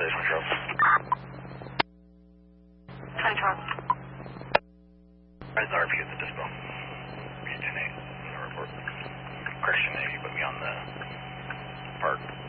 Station Control. 10-12. Where's the RP at the dispo? B10-8 in the report. Question 80, put me on the park.